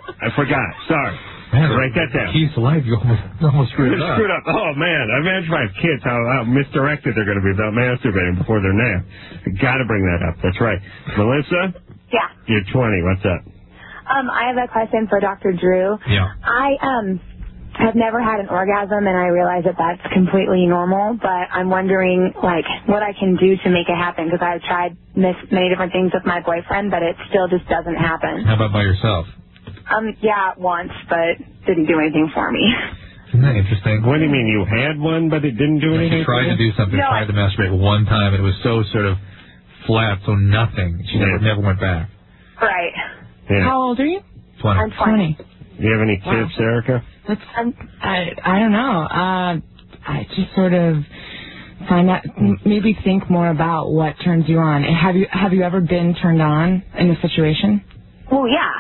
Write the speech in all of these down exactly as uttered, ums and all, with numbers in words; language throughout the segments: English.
I forgot. Sorry. Man, write that down. Keith's life, you almost, almost screwed it up. Screwed up. Oh, man. I imagine my kids, how, how misdirected they're going to be about masturbating before they're napped. Got to bring that up. That's right. Melissa? Yeah. You're twenty. What's up? Um, I have a question for Doctor Drew. Yeah. I, um... I've never had an orgasm, and I realize that that's completely normal, but I'm wondering, like, what I can do to make it happen, because I've tried this, many different things with my boyfriend, but it still just doesn't happen. How about by yourself? Um, yeah, once, but didn't do anything for me. Isn't that interesting? What do you mean, you had one, but it didn't do anything? She tried to do something, no, tried to masturbate one time, and it was so sort of flat, so nothing. She never, never went back. Right. Yeah. How old are you? twenty. I'm twenty. Do you have any tips, wow. Erica? That's, um, I, I don't know. Uh, I just sort of find out, maybe think more about what turns you on. Have you have you ever been turned on in a situation? Well, yeah.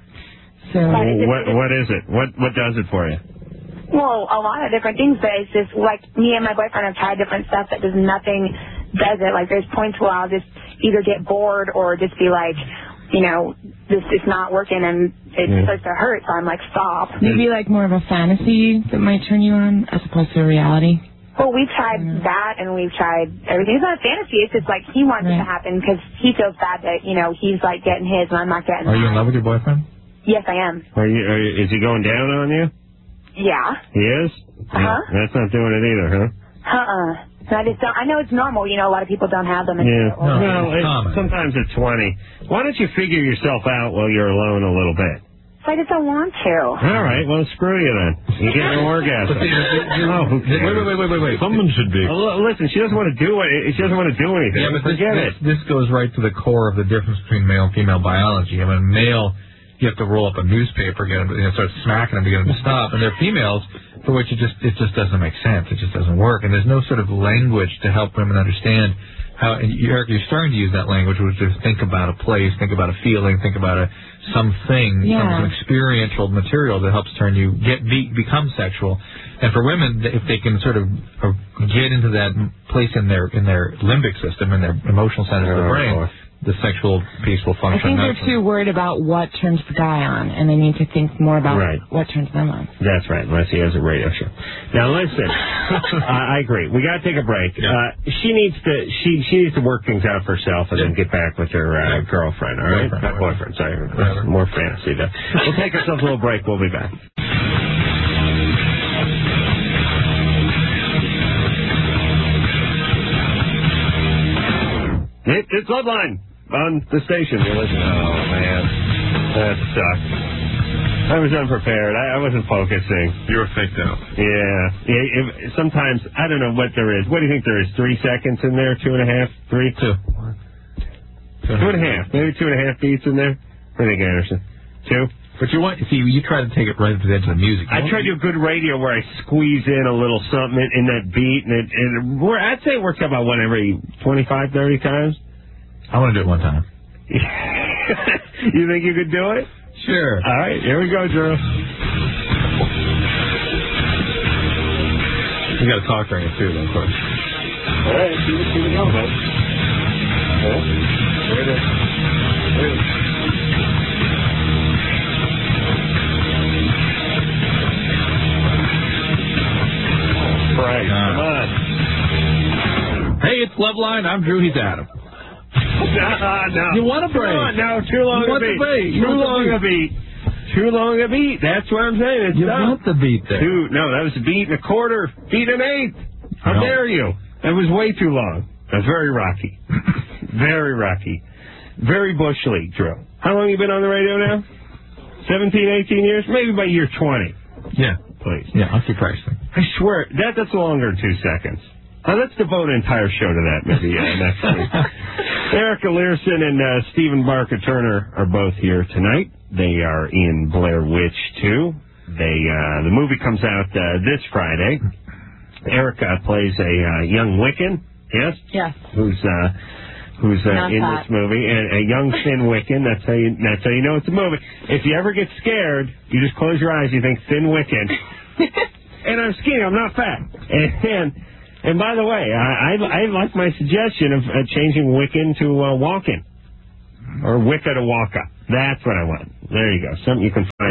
So what what is it? What what does it for you? Well, a lot of different things, but it's just like me and my boyfriend have tried different stuff that does nothing does it. Like there's points where I'll just either get bored or just be like, you know, this is not working and it yeah. starts to hurt, so I'm like, stop. Maybe like more of a fantasy that might turn you on as opposed to a reality. Well, we've tried yeah. that and we've tried everything. It's not a fantasy. It's just like he wants right. it to happen because he feels bad that, you know, he's like getting his and I'm not getting Are mine. you in love with your boyfriend? Yes, I am. Are you, are you, is he going down on you? Yeah. He is? Uh-huh. That's not doing it either, huh? Uh-uh. I just don't, I know it's normal. You know, a lot of people don't have them. Yeah. No, well, it's it, sometimes at twenty. Why don't you figure yourself out while you're alone a little bit? I just don't want to. All right. Well, screw you then. You get no orgasm. Oh, who cares? Wait, wait, wait, wait, wait. Someone should be. Uh, listen, she doesn't want to do it. She doesn't want to do anything. Yeah, but forget this, it. This, this goes right to the core of the difference between male and female biology. I mean, male, you have to roll up a newspaper, get them, you know, start smacking them to get them to stop. And there are females for which it just it just doesn't make sense. It just doesn't work. And there's no sort of language to help women understand how. And you, Eric, you're starting to use that language, which is think about a place, think about a feeling, think about a something, yeah. some, some experiential material that helps turn you get be, become sexual. And for women, if they can sort of get into that place in their in their limbic system, in their emotional center of the brain, the sexual piece will function. I think they're naturally. too worried about what turns the guy on, and they need to think more about right. what turns them on. That's right, unless he has a radio show. Now listen, uh, I agree. We got to take a break. Yeah. Uh, she needs to she she needs to work things out for herself and yeah. then get back with her uh, girlfriend. All right, not boyfriend. Sorry, Whatever. More fantasy. Though. We'll take ourselves a little break. We'll be back. It, it's Bloodline on the station. You're listening. Oh, man. That sucks. I was unprepared. I, I wasn't focusing. You were faked out. Yeah. yeah if, sometimes, I don't know what there is. What do you think there is? Three seconds in there? Two and a half? Three? Two. Two, two and a half. Maybe two and a half beats in there? What do you think, Anderson? Two? But you want, see, you try to take it right to the edge of the music. I try to do good radio where I squeeze in a little something in, in that beat, and, it, and it, I'd say it works out about one every twenty-five, thirty times. I want to do it one time. You think you could do it? Sure. All right, here we go, Drew. You got to talk during it, too, though, of course. All right, here we go, man. Oh, there it is. There it is. Right, come on. Hey, it's Loveline. I'm Drew. He's Adam. No, no. You want a break? No, too long you a want beat. The beat. Too long a beat. Too long a beat. That's what I'm saying. It's you done. want the beat there. Too, no, that was a beat and a quarter. Beat and eighth. How no. dare you? That was way too long. That's very rocky. Very rocky. Very Bush League, Drew. How long you been on the radio now? seventeen, eighteen years? Maybe by year twenty. Yeah. Please. Yeah, I'll keep pricing. I swear, that that's longer than two seconds. Now, let's devote an entire show to that maybe uh, next week. Erica Learson and uh, Stephen Barker Turner are both here tonight. They are in Blair Witch two. They uh, the movie comes out uh, this Friday. Erica plays a uh, young Wiccan, yes? Yes. Who's uh, who's uh, in that. this movie, and a young thin Wiccan. That's how you that's how you know it's a movie. If you ever get scared, you just close your eyes. You think thin Wiccan, and I'm skinny. I'm not fat. And and, and by the way, I, I I like my suggestion of uh, changing Wiccan to uh, Walkin, or Wicca to Waka. That's what I want. There you go. Something you can find.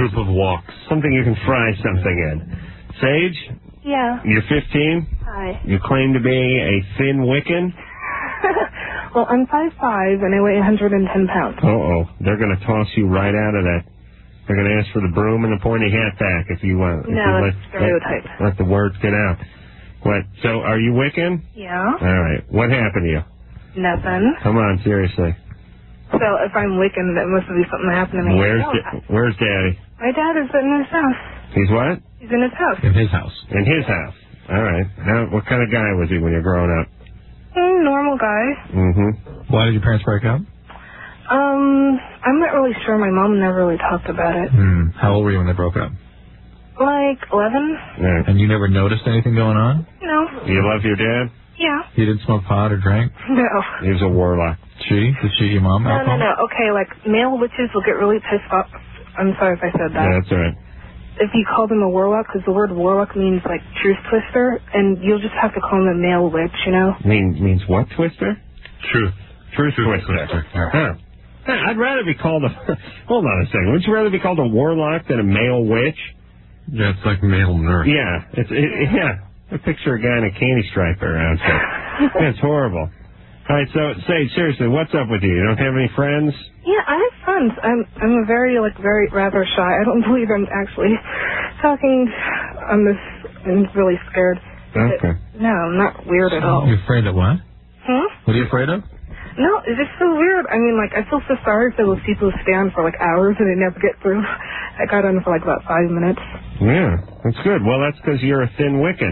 group of walks. Something you can fry something in. Sage? Yeah. You're fifteen? Hi. You claim to be a thin Wiccan? Well, I'm five five and I weigh one hundred ten pounds. Uh-oh. They're going to toss you right out of that. They're going to ask for the broom and the pointy hat back if you uh, if No, you that's stereotype. Let, let the words get out. What? So, are you Wiccan? Yeah. All right. What happened to you? Nothing. Come on, seriously. So if I'm Wiccan, that must be something that happened to me. Where's No, da- Where's Daddy? My dad is in his house. He's what? He's in his house. In his house. In his house. All right. Now, what kind of guy was he when you were growing up? Mm, normal guy. Mm-hmm. Why did your parents break up? Um, I'm not really sure. My mom never really talked about it. Hmm. How old were you when they broke up? Like eleven? Yeah. And you never noticed anything going on? No. Do you love your dad? Yeah. He didn't smoke pot or drink? No. He was a warlock. She? Did she, your mom? No, no, alcohol? no. Okay, like, male witches will get really pissed off. I'm sorry if I said that. Yeah, that's all right. If you call them a warlock, because the word warlock means, like, truth twister, and you'll just have to call them a male witch, you know? Mean, means what, Twister? Truth. Truth, Truth Twister. Huh. Hey, I'd rather be called a... Hold on a second. Would you rather be called a warlock than a male witch? Yeah, it's like male nurse. Yeah. It's it, yeah. I picture a guy in a candy striper outfit. That's horrible. All right, so, say, seriously, what's up with you? You don't have any friends? Yeah, I have friends. I'm I'm a very, like, very rather shy. I don't believe I'm actually talking on this. I'm really scared. Okay. No, I'm not weird at all. You're afraid of what? Hmm? What are you afraid of? No, it's just so weird. I mean, like, I feel so sorry for those people who stay on for, like, hours and they never get through. I got on for, like, about five minutes. Yeah, that's good. Well, that's because you're a thin Wiccan.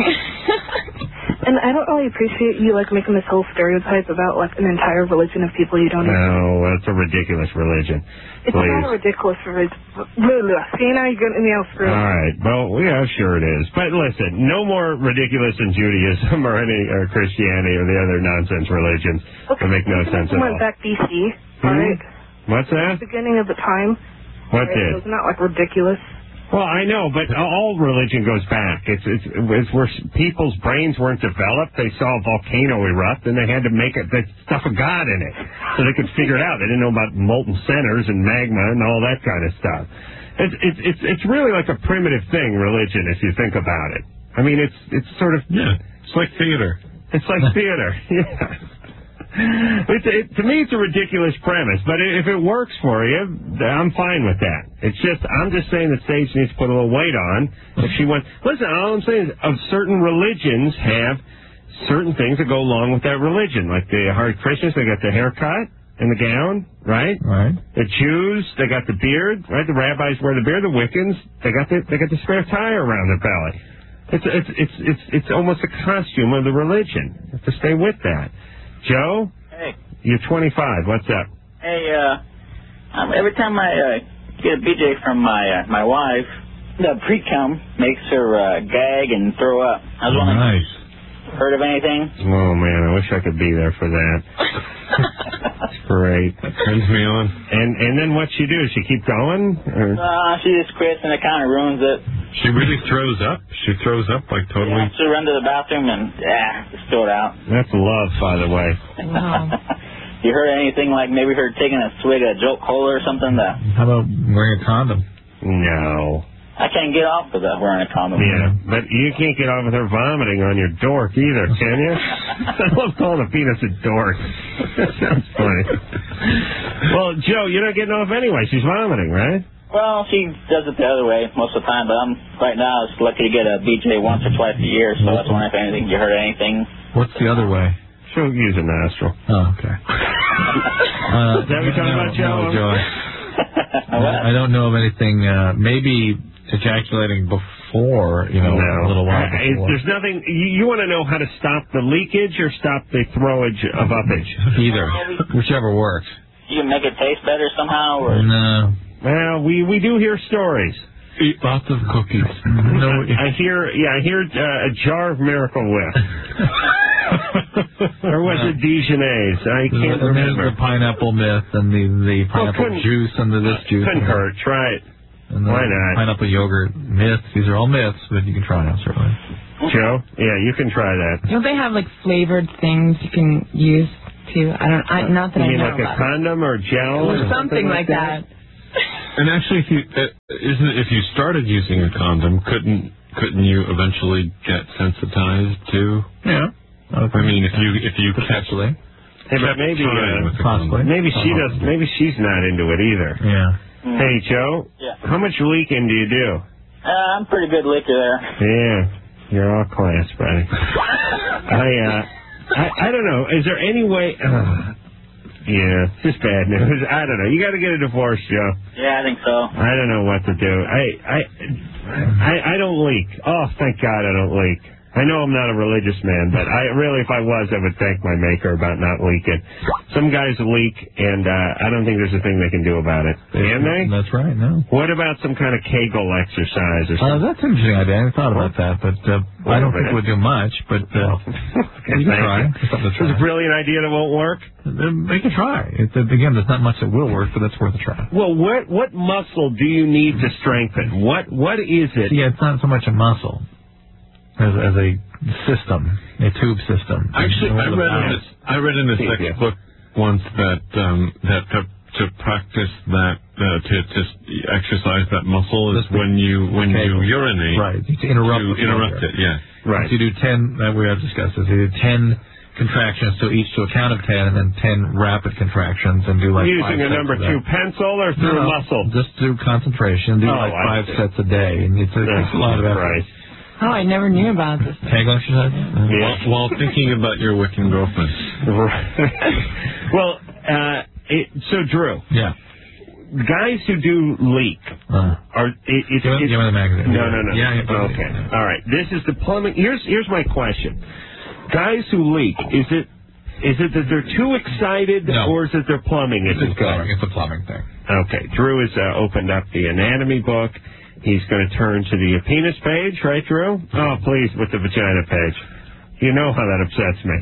And I don't really appreciate you, like, making this whole stereotype about, like, an entire religion of people you don't know. No, that's a ridiculous religion. It's Please. not a ridiculous religion. See, now you're getting me all screwed All up. right. Well, yeah, sure it is. But listen, no more ridiculous in Judaism or any or Christianity or the other nonsense religions Okay, that make no sense at went all. back B C, Hmm? right? What's that? Beginning of the time. What right? did? So it's not, like, ridiculous. Well, I know, but all religion goes back. It's it's, it's where people's brains weren't developed. They saw a volcano erupt, and they had to make it the stuff of God in it, so they could figure it out. They didn't know about molten centers and magma and all that kind of stuff. It's it's it's it's really like a primitive thing, religion, if you think about it. I mean, it's it's sort of Yeah, it's like theater. It's like theater. Yeah. It's, it, to me, it's a ridiculous premise, but if it works for you, I'm fine with that. It's just, I'm just saying that Sage needs to put a little weight on. If she wants, listen, all I'm saying is, of certain religions have certain things that go along with that religion. Like the Hare Krishnas, they got the haircut and the gown, right? Right. The Jews, they got the beard, right? The rabbis wear the beard. The Wiccans, they got the they got the spare tire around their belly. It's it's it's it's it's almost a costume of the religion. You have to stay with that. Joe? Hey. You're twenty-five. What's up? Hey, uh, um, every time I uh, get a B J from my uh, my wife, the pre-cum makes her uh, gag and throw up. I was wondering, Nice. heard of anything? Oh, man, I wish I could be there for that. It's great. Turns me on. And and then what she do? She keep going? Or? Uh, she just quits and it kind of ruins it. She really throws up. She throws up like totally. Yeah, she'll run to the bathroom and, yeah, just throw it out. That's love, by the way. Wow. You heard anything like maybe her taking a swig of Jolt Cola or something? That How about wearing a condom? No. I can't get off of that wearing a condom. Yeah, but you can't get off with her vomiting on your dork either, can you? I love calling a penis a dork. That sounds funny. Well, Joe, you're not getting off anyway. She's vomiting, right? Well, she does it the other way most of the time, but I'm right now just lucky to get a B J once or twice a year, so I was wondering if anything, you heard anything. What's the other way? She'll use a nostril. Oh, okay. uh, Is that what you're talking no, about, Joe? No, Joe. I, I don't know of anything. Uh, maybe ejaculating before, you know, No. a little while Uh, before. There's nothing. You, you want to know how to stop the leakage or stop the throwage of uppage? Either, whichever works. You can make it taste better somehow, or No. Well, we we do hear stories. Eat lots of cookies. No. I hear, yeah, I hear uh, a jar of Miracle Whip. Or was it Dijonnaise? I can't And there's remember. the pineapple myth and the, the pineapple couldn't- juice and the this juice. Couldn't and the- hurt. Try it. And the Why not? Pineapple yogurt myths. These are all myths, but you can try them, certainly. Joe? Yeah, you can try that. Don't they have like flavored things you can use too? I don't. I, not that You I mean know like a about condom or it. gel Or or something like that. And actually, if you uh, isn't if you started using a condom, couldn't couldn't you eventually get sensitized to? Yeah. I mean, if you if you potentially. Hey, but maybe uh, possibly. maybe she does. Maybe she's not into it either. Yeah. Mm. Hey, Joe. Yeah. How much leaking do you do? Uh, I'm pretty good liquor there. Yeah, you're all class, buddy. I uh, I I don't know. Is there any way? Uh, yeah, it's just bad news. I don't know. You got to get a divorce, Joe. Yeah, I think so. I don't know what to do. I I I, I don't leak. Oh, thank God I don't leak. I know I'm not a religious man, but I really, if I was, I would thank my maker about not leaking. Some guys leak, and uh, I don't think there's a thing they can do about it. Can they? That's right, no. What about some kind of Kegel exercise or Uh, something? that's an interesting idea. I hadn't thought about that, but uh, I don't think it would do much, but uh, you can try. It's something to try. It's a brilliant idea that won't work? They can try. It, again, there's not much that will work, but that's worth a try. Well, what what muscle do you need to strengthen? What What is it? Yeah, it's not so much a muscle as, as a system, a tube system. Actually, I read in this, I read in a sex book once that um, that to, to practice that uh, to to exercise that muscle is when you when you urinate. Right. To interrupt. To interrupt it. Yeah. Right. So you do ten. Uh, we have discussed this. You do ten contractions, so each to a count of ten, and then ten rapid contractions, and do like Using five a sets number of that. two pencil or through no, no, muscle? Just through concentration. Do Oh, like I five see. sets a day, and it's a, it's a lot of effort. Right. Oh, I never knew about this. Kegel exercise? Yeah. While, while thinking about your Wiccan girlfriend. Well, uh, it, so Drew. Yeah. Guys who do leak Uh, are it, it, give, me, it, give me the magazine. No, no, no. Yeah, yeah, give me- okay. All right. This is the plumbing. Here's here's my question. Guys who leak, is it is it that they're too excited, No. or is it their plumbing It's isn't a good? plumbing. It's a plumbing thing. Okay. Drew has uh, opened up the anatomy book. He's going to turn to the penis page, right, Drew? Oh, please, with the vagina page. You know how that upsets me.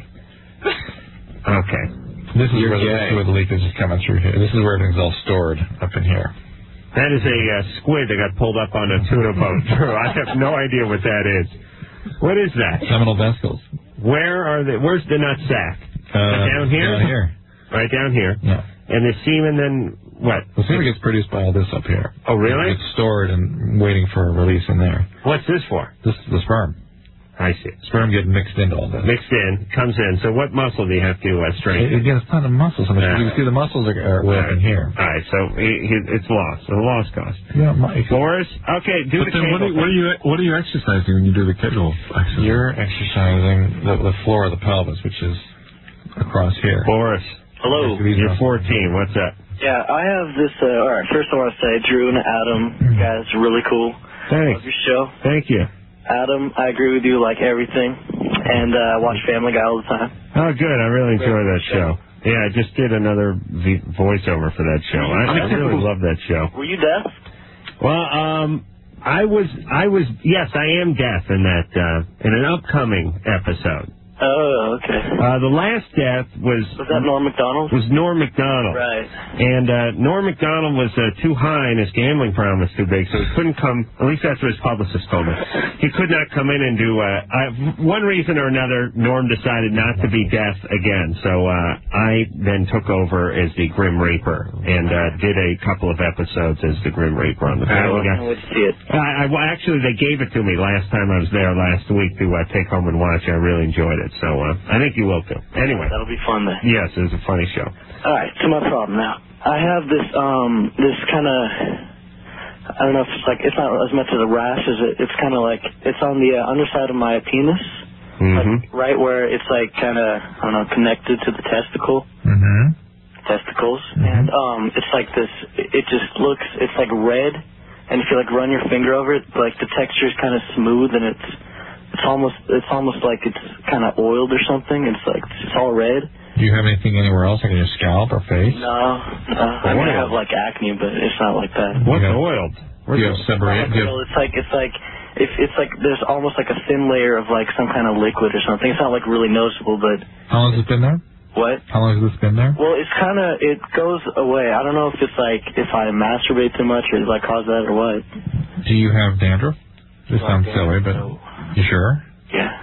Okay. This is, You're where the, this gay. is where the leak is just coming through here. This is where everything's all stored up in here. That is a uh, squid that got pulled up on a tuna boat, Drew. I have no idea what that is. What is that? Seminal vesicles. Where are they? Where's the nut sack? Uh, down here? Down here. Right down here. Yeah. And the semen then, what? The semen gets produced by all this up here. Oh, really? It's stored and waiting for a release in there. What's this for? This is the sperm. I see. Sperm get mixed into all this. Mixed in, comes in. So what muscle do you have to uh, strengthen? Again, it's not a muscle so much. Yeah. You can see the muscles are, are way up in here. All right, so he- he- it's lost. So the lost cost. Yeah, my, Boris, okay, do But the then what are, cable what are you what are you exercising when you do the Kegel exercise? You're exercising the, the floor of the pelvis, which is across here. Boris, Hello. you're fourteen. What's up? Yeah, I have this. Uh, all right, first I want to say, Drew and Adam, you guys are really cool. Thanks. Love your show. Thank you. Adam, I agree with you like everything, and uh, I watch Family Guy all the time. Oh, good. I really enjoy that show. Yeah, I just did another v- voiceover for that show. I, I really love that show. Were you deaf? Well, um, I was, I was, yes, I am deaf in that, uh, in an upcoming episode. Oh, okay. Uh, the last death was Was that Norm Macdonald? was Norm Macdonald. Right. And uh, Norm Macdonald was uh, too high and his gambling problem was too big, so he couldn't come. At least that's what his publicist told me. He could not come in and do. Uh, I, one reason or another, Norm decided not to be deaf again. So uh, I then took over as the Grim Reaper and uh, did a couple of episodes as the Grim Reaper on the I Family Guy. can't wait to see it. I, I, well, actually, they gave it to me last time I was there last week to uh, take home and watch. I really enjoyed it. So uh, I think you will too. Anyway. That'll be fun then. Yes, it was a funny show. All right, to my problem now. I have this um this kind of I don't know if it's like it's not as much as a rash as it it's kind of like it's on the uh, underside of my penis, Mm-hmm. like, right where it's like kind of I don't know connected to the testicle Mm-hmm. testicles, and um it's like this. It just looks it's like red, and if you like run your finger over it, like the texture is kind of smooth and it's. It's almost it's almost like it's kind of oiled or something. It's like it's all red. Do you have anything anywhere else, like in your scalp or face? No, no. I might have like acne, but it's not like that. What's Yeah. oiled? Do you have seborrheic? Do you have- It's like it's like if it's like there's almost like a thin layer of like some kind of liquid or something. It's not like really noticeable, but How long has it been there? what? How long has this been there? Well, it's kind of it goes away. I don't know if it's like if I masturbate too much or if I cause that or what. Do you have dandruff? This Like sounds silly, but no. you sure? Yeah.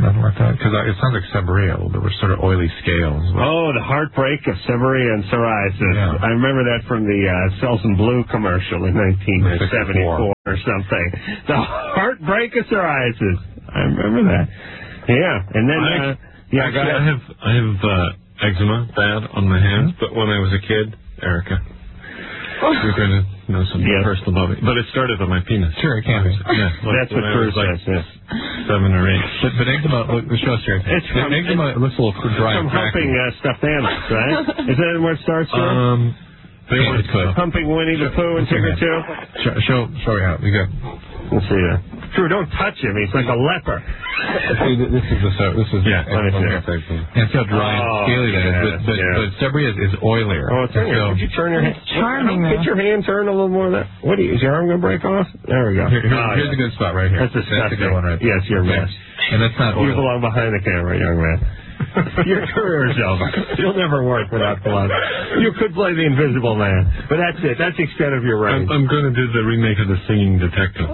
Nothing like that? Because it sounds like seborrhea. There were sort of oily scales. Oh, the heartbreak of seborrhea and psoriasis. Yeah. I remember that from the uh, Selsun Blue commercial in nineteen seventy-four or something. The heartbreak of psoriasis. I remember that. Yeah, and then I, uh, yeah, actually, I have I have uh, eczema bad on my hands, but when I was a kid, Erica, you're going to know something yes. personal about me. But it started on my penis. Sure, it can be. Yeah, like that's what when I Bruce was like says. Yeah. Seven or eight. But, but eczema, look, the show's here. It's from, eczema looks a little dry from and cracky. humping uh, stuffed animals, right? Is that where it starts? Here? Um, Yeah, it's good. Humping Winnie the Pooh and Tigger too. Show, show, show you how. You go. Let's see that. Drew, don't touch him. He's like a leper. See, this is the so. This is yeah. Let me see. And see how dry and scaly that is. But, but, yeah. but seborrhea is, is oilier. Oh, turn your. So, Would you turn your hand? It's charming, Get your hand turned a little more. That. What? Are you, is your arm going to break off? There we go. Here, here, oh, here's yeah. a good spot right here. That's, that's a good one right there. Yes, you're a mess. And that's not You oil. belong behind the camera, young man. Your career's over. You'll never work without blood. You could play the Invisible Man, but that's it. That's the extent of your range. I'm, I'm going to do the remake of The Singing Detective.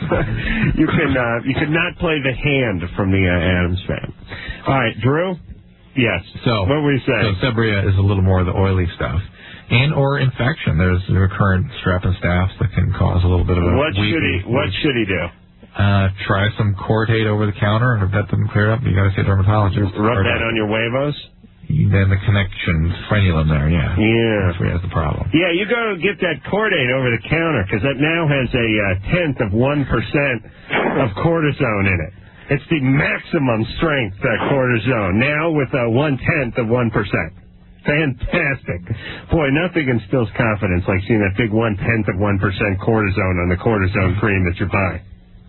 you can uh, you can not play the hand from the uh, Addams Family. All right, Drew. Yes. So what were you saying? So seborrhea is a little more of the oily stuff, and or infection. There's recurrent strep and staph that can cause a little bit of a. What should he What should he do? Uh, try some Cordate over the counter, and if that doesn't clear up, you got to see a dermatologist. Rub that on your huevos. Then the connection frenulum there, yeah. Yeah. That's where he has the problem. Yeah, you go get that Cordate over the counter because that now has a uh, tenth of one percent of cortisone in it. It's the maximum strength uh, cortisone now with uh, one tenth of one percent. Fantastic. Boy, nothing instills confidence like seeing that big one tenth of one percent cortisone on the cortisone cream that you're buying.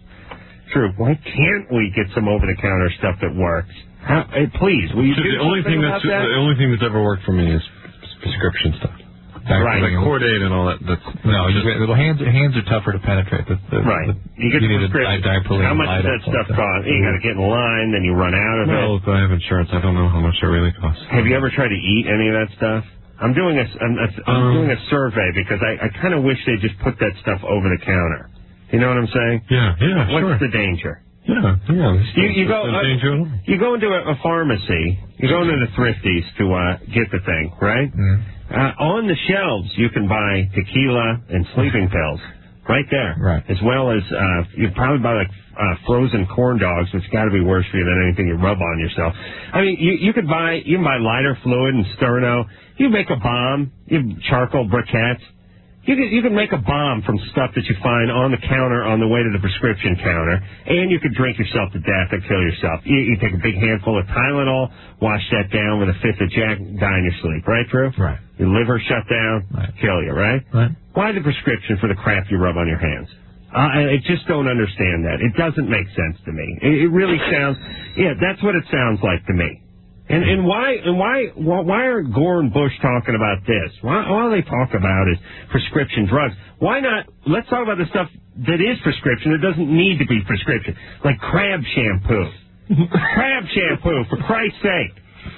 True. Why can't we get some over-the-counter stuff that works? How, hey, please, will you so do the only thing that's that? the only thing that's ever worked for me is prescription stuff. Back right, like Cordate and all that. That's, that's no, just, you, the hands hands are tougher to penetrate. The, the, right. The, you get you the need prescription. A how much does that stuff cost? You got to get in line, then you run out of well, it. Well, I have insurance. I don't know how much it really costs. Have you ever tried to eat any of that stuff? I'm doing a I'm, I'm um, doing a survey because I, I kind of wish they just put that stuff over the counter. You know what I'm saying? Yeah, yeah, What's sure. the danger? Yeah, yeah. You, you go. Uh, you go into a, a pharmacy. You go into the Thrifties to uh, get the thing, right? Mm. Uh, on the shelves, you can buy tequila and sleeping pills, right there. Right. As well as uh, you probably buy like uh, frozen corn dogs, which got to be worse for you than anything you rub on yourself. I mean, you you could buy you can buy lighter fluid and sterno. You make a bomb. You charcoal briquettes. You can, you can make a bomb from stuff that you find on the counter on the way to the prescription counter, and you could drink yourself to death and kill yourself. You, you take a big handful of Tylenol, wash that down with a fifth of Jack, die in your sleep. Right, Drew? Right. Your liver shut down, right. Kill you, right? Right. Why the prescription for the crap you rub on your hands? Uh, I just don't understand that. It doesn't make sense to me. It, it really sounds, yeah, that's what it sounds like to me. And and why and why why are Gore and Bush talking about this? Why all they talk about is prescription drugs. Why not? Let's talk about the stuff that is prescription that doesn't need to be prescription, like crab shampoo. Crab shampoo, for Christ's sake.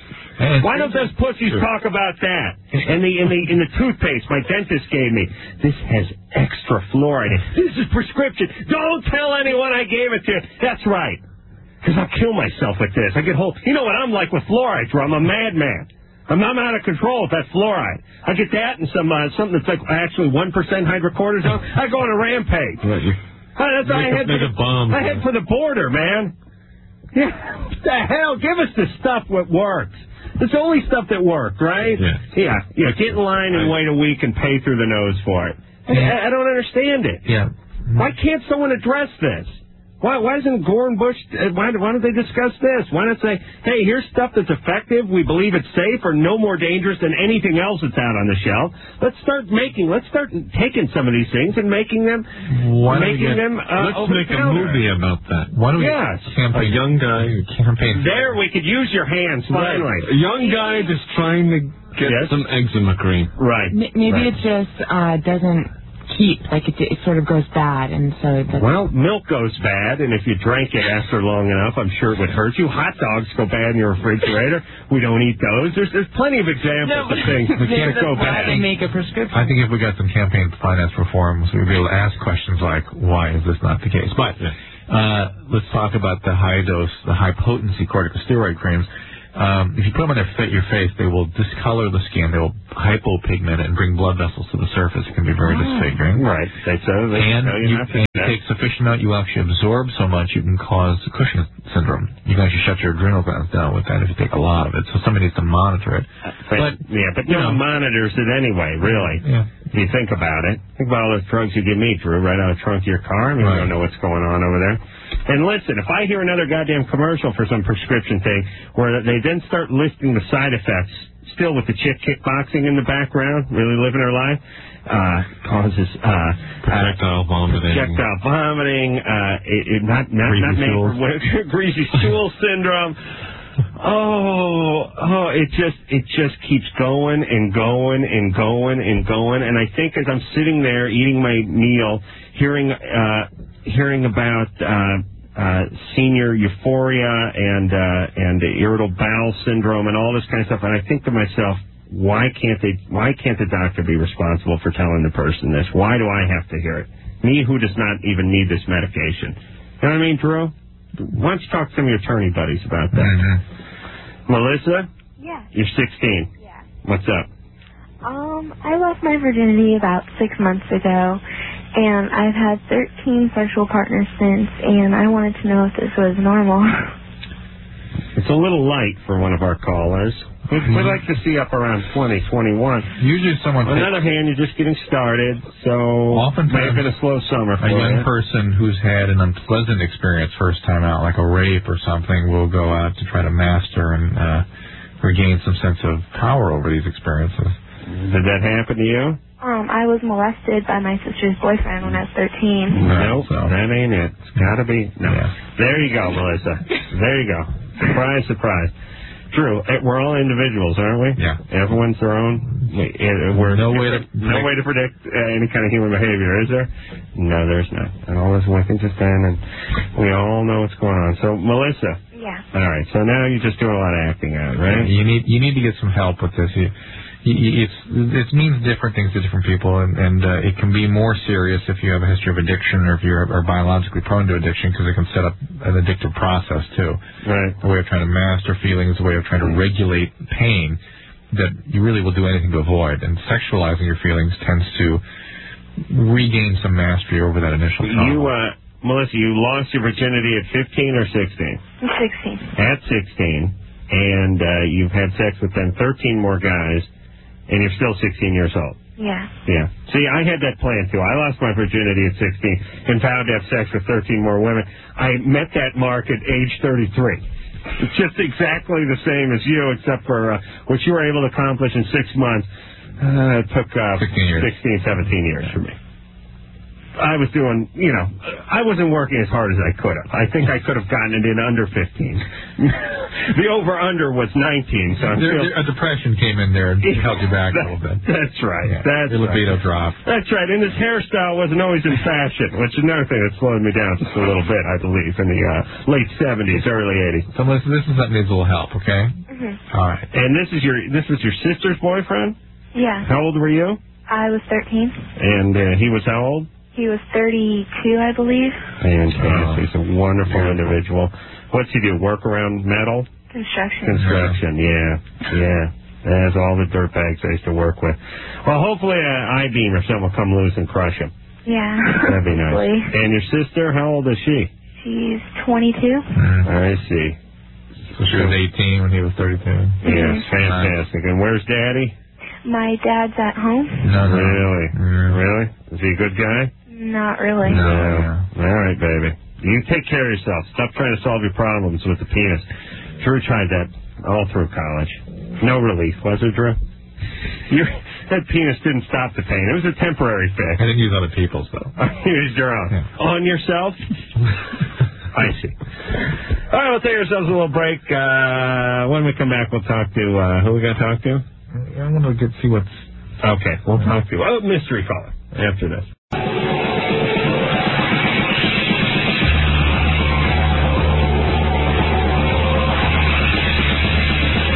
Why don't those pussies talk about that? And the in the in the toothpaste my dentist gave me, this has extra fluoride. This is prescription. Don't tell anyone I gave it to you. That's right. Because I'll kill myself with this. I get whole. You know what I'm like with fluoride, Drew? I'm a madman. I'm, I'm out of control with that fluoride. I get that and some uh, something that's like actually one percent hydrocortisone. I go on a rampage. Right, you, I, that's, make I, a, head make for a the, bomb. I head for the border, man. Yeah, what the hell? Give us the stuff that works. It's the only stuff that works, right? Yeah. Yeah. Yeah. Get in line and wait a week and pay through the nose for it. I, I don't understand it. Yeah. Why can't someone address this? Why, why isn't Gore and Bush, uh, why, why don't they discuss this? Why not say, hey, here's stuff that's effective, we believe it's safe, or no more dangerous than anything else that's out on the shelf. Let's start making, let's start taking some of these things and making them, why making get, them uh, Let's over make the a counter. movie about that. Why don't we Yes. campaign? A young guy who campaign. There, we could use your hands, finally. A young guy just trying to get Yes. some eczema cream. Right. M- maybe right. it just uh, doesn't keep, like it, it sort of goes bad, and so that's... Well, milk goes bad, and if you drank it after long enough, I'm sure it would hurt you. Hot dogs go bad in your refrigerator. We don't eat those. There's there's plenty of examples No, of things that maybe go that's why bad. they make a prescription. I think if we got some campaign finance reforms, we'd be able to ask questions like, why is this not the case? But Uh, let's talk about the high dose, the high potency corticosteroid creams. Um, if you put them on their fa- your face, they will discolor the skin. They will hypopigment it and bring blood vessels to the surface. It can be very oh. disfiguring. Right. They so they and you, you, and you take sufficient amount, you actually absorb so much, you can cause Cushing syndrome. You can actually shut your adrenal glands down with that if you take a lot of it. So somebody needs to monitor it. Uh, but, but yeah, but no one monitors it anyway. Really. Yeah. If you think about it, think about all those drugs you give me, Drew, right out of the trunk of your car. I mean, right. you don't know what's going on over there. And listen, if I hear another goddamn commercial for some prescription thing where they then start listing the side effects, still with the chick kickboxing in the background, really living her life, uh, causes uh, projectile uh, vomiting, projectile vomiting, uh, it, it not not greasy not made for greasy stool syndrome. Oh, oh, it just it just keeps going and going and going and going. And I think as I'm sitting there eating my meal, hearing uh, hearing about uh, uh, senior euphoria and uh, and irritable bowel syndrome and all this kind of stuff, and I think to myself, why can't they? Why can't the doctor be responsible for telling the person this? Why do I have to hear it? Me, who does not even need this medication. You know what I mean, Drew? Why don't you talk to some of your attorney buddies about that? Mm-hmm. Melissa? Yeah. You're sixteen. Yeah. What's up? Um, I lost my virginity about six months ago, and I've had thirteen sexual partners since, and I wanted to know if this was normal. It's a little light for one of our callers. We'd, we'd like to see up around twenty, twenty-one. Usually someone... On the other hand, you're just getting started, so oftentimes may have been a slow summer for a young you. person who's had an unpleasant experience first time out, like a rape or something, will go out to try to master and uh, regain some sense of power over these experiences. Did that happen to you? Um, I was molested by my sister's boyfriend when I was thirteen. No, nope, so. that ain't it. It's gotta be... No. Yeah. There you go, Melissa. There you go. Surprise, surprise. Drew, we're all individuals, aren't we? Yeah. Everyone's their own. We're no way to no way to predict uh, any kind of human behavior, is there? No, there's not. And all this Wittgenstein, and we all know what's going on. So, Melissa. Yeah. All right. So now you're just doing a lot of acting out, right? You need you need to get some help with this. You, you, it's it means different things to different people, and, and uh, it can be more serious if you have a history of addiction or if you are biologically prone to addiction, because it can set up an addictive process too. Right. A way of trying to master feelings, a way of trying to regulate pain that you really will do anything to avoid. And sexualizing your feelings tends to regain some mastery over that initial trauma. You, uh, Melissa, you lost your virginity at fifteen or sixteen? sixteen. At sixteen, and uh, you've had sex with then thirteen more guys. And you're still sixteen years old. Yeah. Yeah. See, I had that plan, too. I lost my virginity at sixteen and vowed to have sex with thirteen more women. I met that mark at age thirty-three. It's just exactly the same as you, except for uh, what you were able to accomplish in six months. Uh, it took uh, sixteen years. sixteen, seventeen years for me. I was doing, you know, I wasn't working as hard as I could have. I think I could have gotten it in under fifteen. The over-under was nineteen. So I'm there, still... there, a depression came in there and held you back that, a little bit. That's right. Yeah. That's Your libido right. dropped. That's right. And this hairstyle wasn't always in fashion, which is another thing that slowed me down just a little bit, I believe, in the uh, late seventies, early eighties. So listen, this is something that needs a little help, okay? Mm-hmm. All right. And this is your this was your sister's boyfriend? Yeah. How old were you? I was thirteen. And uh, he was how old? He was thirty-two, I believe. Fantastic. He's a wonderful individual. What's he do? Work around metal? Construction. Construction, yeah. Yeah. That's all the dirtbags I used to work with. Well, hopefully an I-beam or something will come loose and crush him. Yeah. That'd be nice. Hopefully. And your sister, how old is she? She's twenty-two. Mm. I see. So she was eighteen when he was thirty-two. Yes, fantastic. And where's Daddy? My dad's at home. No, no. Really? Mm. Really? Is he a good guy? Not really. No. No. All right, baby. You take care of yourself. Stop trying to solve your problems with the penis. Drew tried that all through college. No relief, was it, Drew? You, that penis didn't stop the pain. It was a temporary fix. I didn't use other people's, though. You used your own. Yeah. On yourself? I see. All right, we'll take ourselves a little break. Uh, when we come back, we'll talk to, uh, who we got to talk to? I want to get see what's... Okay, we'll talk to, oh, mystery caller after this.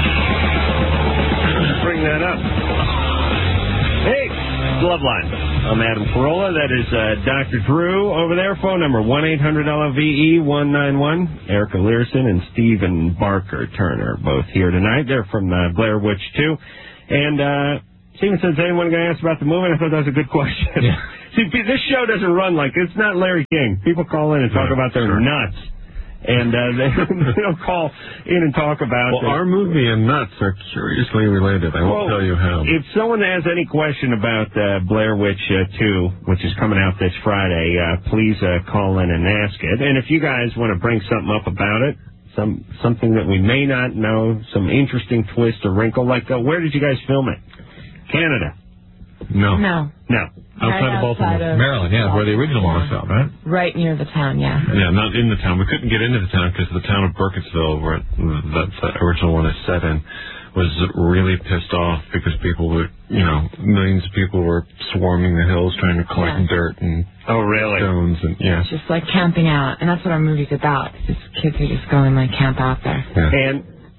Bring that up. Hey, Loveline. I'm Adam Carolla. That is uh, Doctor Drew over there. Phone number one eight hundred L V E one nine one. Erica Learson and Stephen Barker Turner both here tonight. They're from uh, Blair Witch two. And uh, Stephen says, anyone going to ask about the movie? I thought that was a good question. Yeah. See, this show doesn't run like, it's not Larry King. People call in and talk yeah, about their sure. nuts. And uh, they, they don't call in and talk about... Well, our movie and nuts are curiously related. I won't well, tell you how. If someone has any question about uh, Blair Witch uh, two, which is coming out this Friday, uh, please uh, call in and ask it. And if you guys want to bring something up about it, some something that we may not know, some interesting twist or wrinkle, like uh, where did you guys film it? Canada. No. No. No. Outside right of Baltimore. Outside of Maryland, yeah, where the original one was filmed, right? Right near the town, yeah. Yeah, not in the town. We couldn't get into the town because the town of Burkittsville, where it, that the original one is set in, was really pissed off because people were, you know, millions of people were swarming the hills trying to collect yeah. dirt and oh, really? stones. And, yeah. It's just like camping out, and that's what our movie's about. Just kids who just go and like camp out there. Yeah. And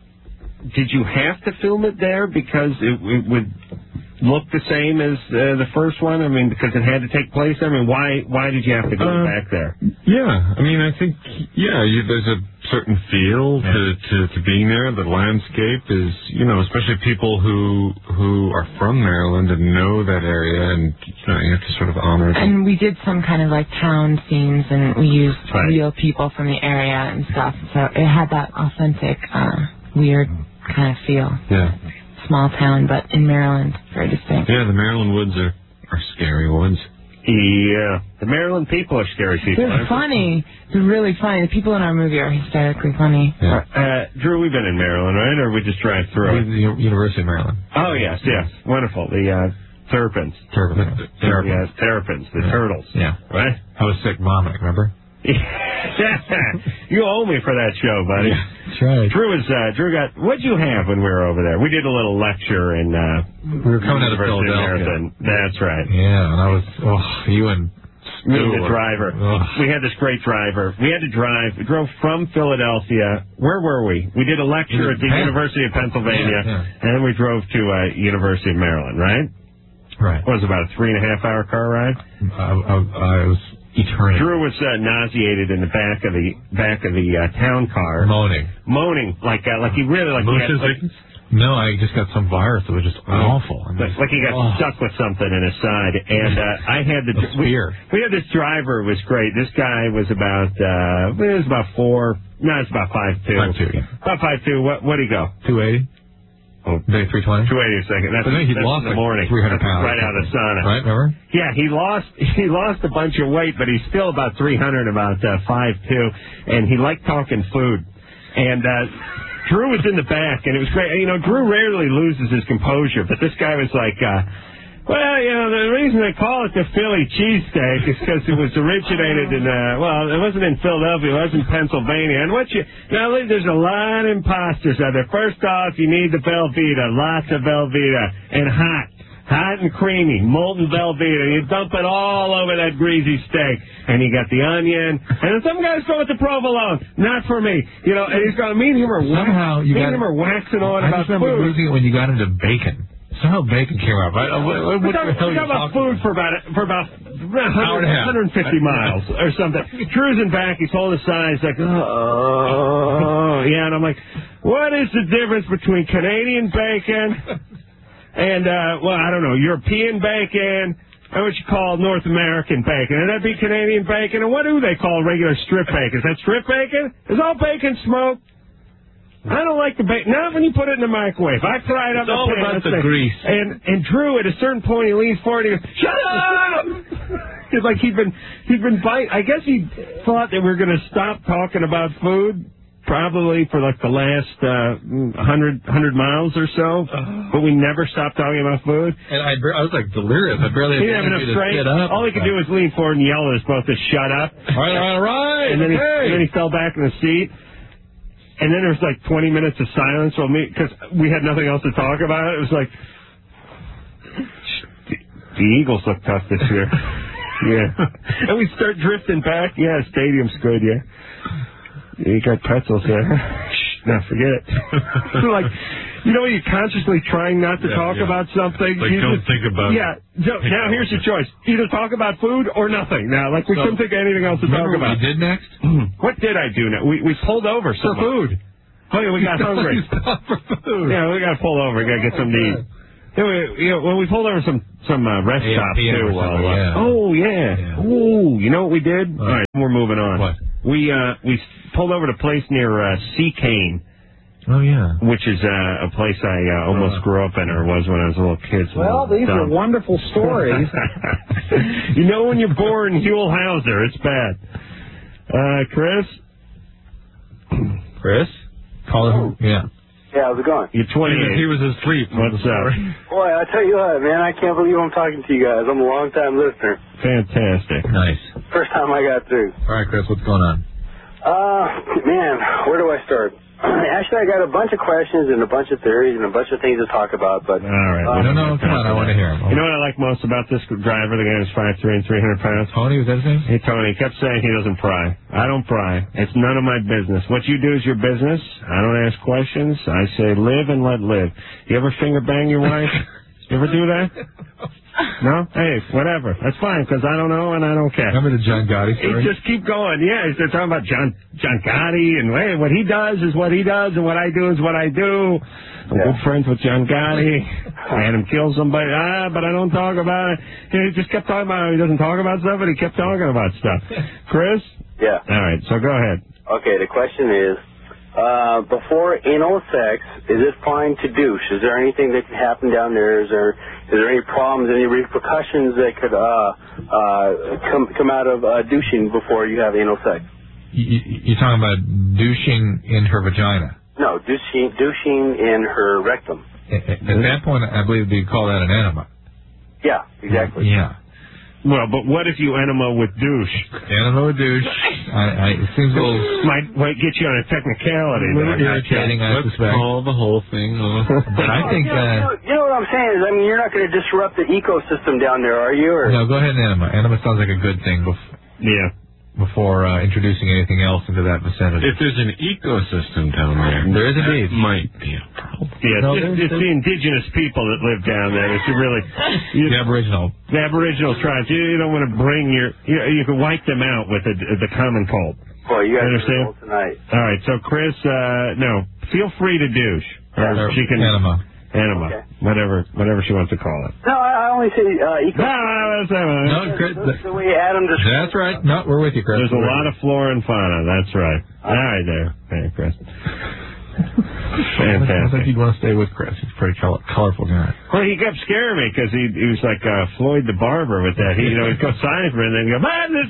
did you have to film it there because it, it would... look the same as uh, the first one? I mean, because it had to take place? I mean, why why did you have to go uh, back there? Yeah, I mean, I think, yeah, you, there's a certain feel yeah. to, to, to being there. The landscape is, you know, especially people who who are from Maryland and know that area, and you know, you have to sort of honor them. And we did some kind of, like, town scenes, and we used right. real people from the area and stuff, so it had that authentic, uh, weird kind of feel. Yeah. Small town, but in Maryland, very distinct. Yeah, the Maryland woods are, are scary woods. Yeah, the Maryland people are scary people. They're funny. They're really funny. The people in our movie are hysterically funny. Yeah. Uh, Drew, we've been in Maryland, right? Or we just drive through? The University of Maryland. Oh, yes, yes. Wonderful. The uh, Terrapins. Terrapins. The, terrapins. Yeah, Terrapins, the yeah. turtles. Yeah. Right? I was sick vomiting, remember? You owe me for that show, buddy. Yeah, that's right. Drew was uh, Drew got. What'd you have when we were over there? We did a little lecture in. Uh, we were coming out of Philadelphia. Marathon. That's right. Yeah, and I was. Oh, you and. Me and the driver. Oh. We had this great driver. We had to drive. We drove from Philadelphia. Where were we? We did a lecture at the Penn. University of Pennsylvania, yeah, yeah. and then we drove to uh, University of Maryland. Right. Right. What was it, about a three and a half hour car ride? I, I, I was. Eternity. Drew was uh, nauseated in the back of the back of the uh, town car, moaning, moaning like uh, like he really like. He had, like no, I just got some virus that was just awful. Like, like he got oh. stuck with something in his side, and uh, I had the we, we had this driver who was great. This guy was about uh, it was about four. No, it's about five two. Five two. Yeah. About five two. What what did he go? Two eighty. Oh, day three twenty. Two eighty a second. That's, but then he that's lost in the like morning. Three hundred pounds. Right out of the sauna. Right, remember? Yeah, he lost he lost a bunch of weight, but he's still about three hundred, about uh, five two, and he liked talking food. And uh, Drew was in the back, and it was great. You know, Drew rarely loses his composure, but this guy was like. Uh, Well, you know, the reason they call it the Philly cheesesteak is because it was originated in, uh, well, it wasn't in Philadelphia, it was in Pennsylvania. And what you, now there's a lot of imposters out there. First off, you need the Velveeta, lots of Velveeta, and hot. Hot and creamy, molten Velveeta. You dump it all over that greasy steak. And you got the onion. And then some guys go with the provolone. Not for me. You know, and he's going, me and him are, Somehow you me got, and him are waxing on I about just remember food. losing it when you got into bacon. Somehow bacon came out. Right? What, what, we what talk, the hell we talk about food for about for about one hundred, one hundred fifty miles or something. Cruising back, he's holding his sign. He's like, oh, yeah. And I'm like, what is the difference between Canadian bacon and, uh, well, I don't know, European bacon and what you call North American bacon? And that'd be Canadian bacon. And what do they call regular strip bacon? Is that strip bacon? Is all bacon smoked? I don't like the bacon. Not when you put it in the microwave. I fry it up. It's all pan, about the say. grease. And and Drew, at a certain point, he leans forward and he goes, "Shut up!" It's like he'd been he'd been bite. I guess he thought that we were going to stop talking about food, probably for like the last uh, hundred hundred miles or so. But we never stopped talking about food. And I, I was like delirious. I barely he didn't have enough strength. All he could do was lean forward and yell at us both to shut up. All right, all right. And then, okay. he, and then he fell back in the seat. And then there was like twenty minutes of silence while me, because we had nothing else to talk about. It was like, the, the Eagles look tough this year. Yeah. And we start drifting back. Yeah, stadium's good, yeah. You got pretzels there. No, forget it. Like, you know, you're consciously trying not to Yeah, talk yeah. about something. Like, you don't just, think about yeah. it. So, now here's your choice: either talk about food or nothing. Now, like we So, couldn't think of anything else to talk Remember about. what you did next? What did I do? Now we we pulled over For somewhere. food. Oh yeah, we got hungry. Stop for food. Yeah, we got to pull over. We got to get something to eat. Yeah, we, you know, well, we pulled over some some uh, rest A M stops P M too. or While, something, uh, yeah. Oh yeah. Yeah. Ooh, you know what we did? What? All right, we're moving on. What? We uh we pulled over to a place near uh, Sea Cane, Oh, yeah. which is uh, a place I uh, almost grew up in, or was when I was a little kid. So Well, these are wonderful stories. You know when you're born Huell Hauser, it's bad. Uh, Chris? Chris? Call him. Yeah. Yeah, how's it going? You're twenty-eight. He was asleep. What's up? Boy, I tell you what, man, I can't believe I'm talking to you guys. I'm a long-time listener. Fantastic. Nice. First time I got through. All right, Chris, what's going on? Uh, man, where do I start? Actually, I got a bunch of questions and a bunch of theories and a bunch of things to talk about, but... All right. Uh, no, no, come on, I want to hear him. You know what I like most about this driver, the guy who's five three and three hundred pounds? Tony, was that his name? Hey, Tony, he kept saying he doesn't pry. I don't pry. It's none of my business. What you do is your business. I don't ask questions. I say live and let live. You ever finger bang your wife? You ever do that? No? Hey, whatever. That's fine, because I don't know and I don't care. Remember the John Gotti He story? just keep going. Yeah, they're talking about John John Gotti, and hey, what he does is what he does, and what I do is what I do. I'm Yeah. good friends with John Gotti. I had him kill somebody. Ah, but I don't talk about it. He just kept talking about it. He doesn't talk about stuff, but he kept talking about stuff. Chris? Yeah. All right, so go ahead. Okay, the question is, uh, before anal sex, is it fine to douche? Is there anything that can happen down there? Is there is there any problems, any repercussions that could uh, uh, come come out of uh, douching before you have anal sex? You, you- you're talking about douching in her vagina. No, douching douching in her rectum. At, at that point, I believe they call that an enema. Yeah, exactly. Yeah. Well, but what if you enema with douche? Enema with douche. I, I, it seems a little... Might, might get you on a technicality. A little there. irritating, I Let's suspect. call the whole thing off. But I think... You know, you, know, Uh, you know what I'm saying is, I mean, you're not going to disrupt the ecosystem down there, are you? Or no, go ahead and enema. Enema sounds like a good thing bef- Yeah. before uh, introducing anything else into that vicinity. If there's an ecosystem down there, There is indeed. that might be a problem. Yeah, No, it's, there's- it's the indigenous people that live down there. It's really you, The Aboriginal. the Aboriginal tribes. You, you don't want to bring your. You, you can wipe them out with the, the common cold. boy, you guys Understand? are cool tonight. All right, so Chris, uh, no, feel free to douche, or Or she can enema. enema, Okay. whatever, whatever she wants to call it. No, I, I only say uh, No, ecosystem. no, that's, uh, No, Chris, That's the way Adam described. that's right. No, we're with you, Chris. there's a lot of flora and fauna. That's right. All right, there, hey, Chris. I think Fantastic. you'd want to stay with Chris. He's a pretty color- colorful guy. Well, he kept scaring me because he, he was like uh, Floyd the Barber with that. He, you know, he'd go sign for it and then he'd go, man, this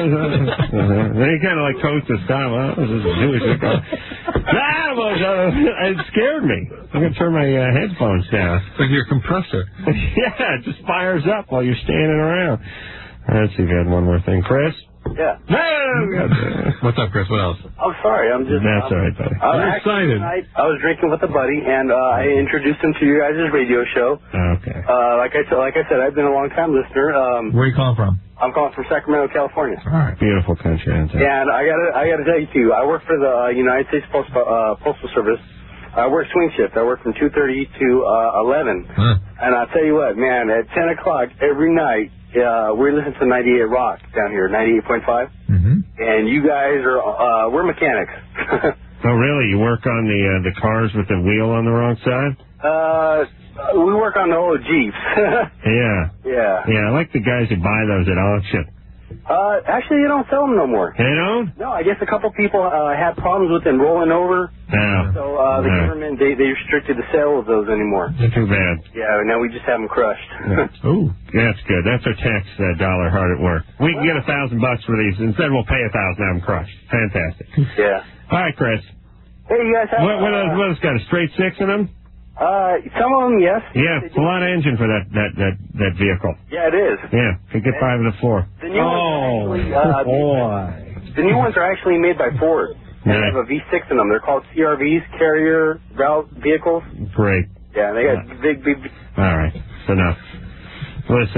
and then he kind of like coached his style. Well, this is Jewish. Nah, well, uh, it scared me. I'm going to turn my uh, headphones down. It's like your compressor. Yeah, it just fires up while you're standing around. Let's see if we had one more thing. Chris? Yeah. What's up, Chris? What else? I'm sorry. I'm just. That's um, all right, buddy. I was I'm actually excited. tonight, I was drinking with a buddy, and uh, I introduced him to your guys' radio show. Okay. Uh, like I said, like I said, I've been a long time listener. Um, Where are you calling from? I'm calling from Sacramento, California. All right. Beautiful country. Isn't it? And I gotta, I gotta tell you too. I work for the uh, United States Postal, uh, Postal Service. I work swing shift. I work from two thirty to uh, eleven. Huh. And I'll tell you what, man. At ten o'clock every night, uh, we listen to ninety-eight Rock down here, ninety-eight point five. Mm-hmm. And you guys are, uh, we're mechanics. Oh, really? You work on the uh, the cars with the wheel on the wrong side? uh, we work on the old Jeeps. Yeah. yeah. Yeah, I like the guys who buy those at auction. Uh, actually, you don't sell them no more. They don't? No, I guess a couple people uh, had problems with them rolling over. No. So uh, the No. government, they, they restricted the sale of those anymore. Too bad. Yeah, now we just have them crushed. Ooh. That's good. That's our tax uh, dollar hard at work. We can get a thousand bucks for these. Instead, we'll pay a thousand. Have them crushed. Fantastic. Yeah. All right, Chris. Hey, you guys have... What what, uh, else, what else got a straight six in them? Uh, some of them, yes. Yeah, it's a lot of engine for that that that that vehicle. Yeah, it is. Yeah, could get five of the four. The new Oh, ones are actually, uh, boy. the new ones are actually made by Ford. They Nice. have a V six in them. They're called C R Vs, carrier route vehicles. Great. Yeah, they got big, big. All right, it's enough. Listen,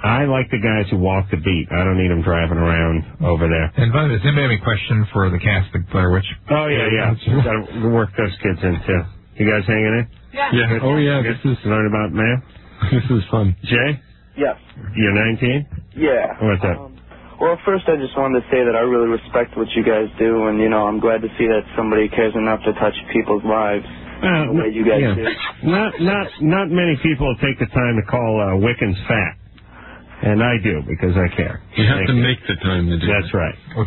I like the guys who walk the beat. I don't need them driving around over there. And by the way, does anybody have any question for the cast of Blair Witch? Oh, yeah, yeah. Got to work those kids in, too. You guys hanging in? Yeah. yeah. Oh, yeah. This This is learn about mail. this is fun. Jay? Yes. You're nineteen? Yeah. What's up? Um, well, first I just wanted to say that I really respect what you guys do, and, you know, I'm glad to see that somebody cares enough to touch people's lives. Uh, the way you guys yeah. do. Not, not, not many people take the time to call uh, Wiccans fat. And I do, because I care. You have Thank to you. make the time to do That's that. right.